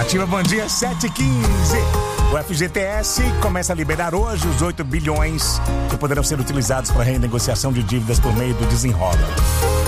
Ativa Bom Dia 7h15. O FGTS começa a liberar hoje os 8 bilhões que poderão ser utilizados para renegociação de dívidas por meio do Desenrola.